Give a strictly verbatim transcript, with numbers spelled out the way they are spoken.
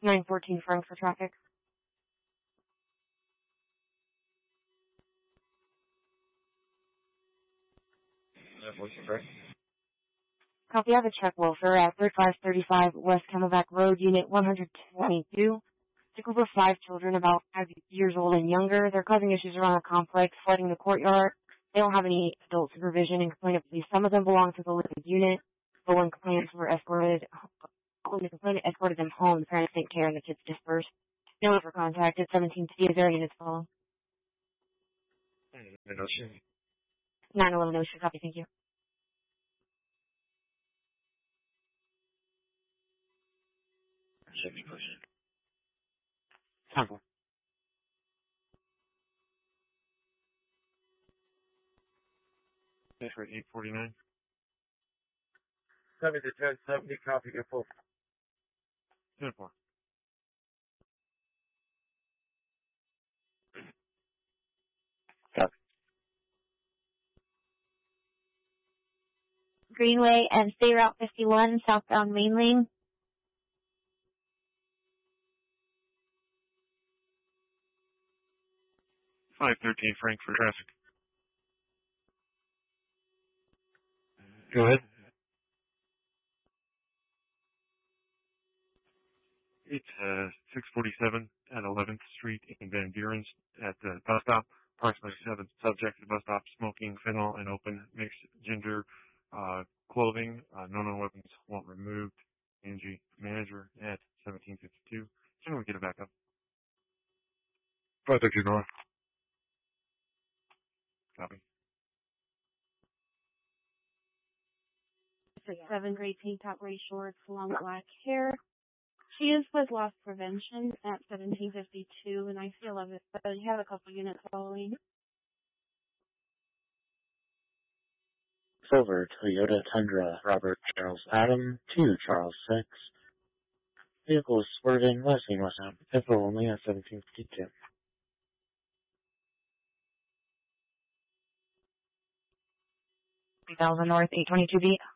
nine fourteen Frank for traffic. nine fourteen Frank. Copy, I have a check welfare at thirty-five thirty-five West Camelback Road, Unit one twenty-two. Took over five children about five years old and younger. They're causing issues around the complex, flooding the courtyard. They don't have any adult supervision and complainant police. Some of them belong to the limited unit, but when complainants were escorted, when the complainant escorted them home, the parents didn't care and the kids dispersed. No one were contacted. seventeen T is there, units follow. nine eleven Ocean, copy, thank you. Chevy pushing. ten four. That's right, eight forty-nine. Seven to ten seventy, copy, get full. ten four. Copy. Greenway and State Route fifty-one, southbound main lane. five thirteen Frank for traffic. Go ahead. It's uh, six forty-seven at eleventh Street in Van Buren's at the bus stop. Approximately seven subjects at the bus stop smoking fentanyl and open mixed gender uh, clothing. Uh, no known weapons weren't removed. Angie manager at seventeen fifty-two. Can we get it back up? five thirty North. Copy. six seven gray tank top, gray shorts, long black hair. She is with loss prevention at seventeen fifty-two, and I feel of it, but you have a couple units following. Silver, Toyota Tundra, Robert Charles Adam, two Charles six. Vehicle is swerving, last seen westbound, info only at seventeen fifty-two. three thousand North, eight twenty-two B.